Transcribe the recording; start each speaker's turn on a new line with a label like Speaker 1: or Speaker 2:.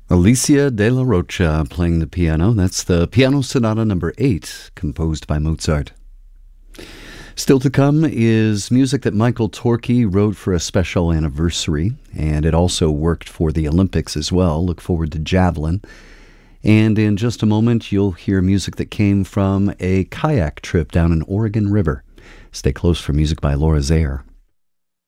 Speaker 1: Alicia de la Rocha playing the piano. That's the Piano Sonata number 8, composed by Mozart. Still to come is music that Michael Torke wrote for a special anniversary, and it also worked for the Olympics as well. Look forward to javelin. And in just a moment, you'll hear music that came from a kayak trip down an Oregon River. Stay close for music by Laura Zaire.